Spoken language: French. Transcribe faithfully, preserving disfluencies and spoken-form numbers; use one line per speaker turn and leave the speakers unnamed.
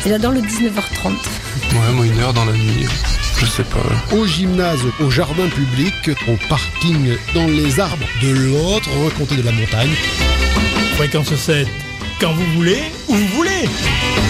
Il adore le dix-neuf heures trente.
Ouais, moi une heure dans la nuit, je sais pas.
Au gymnase, au jardin public, au parking, dans les arbres de l'autre comté de la montagne.
Fréquence sept, quand vous voulez, où vous voulez.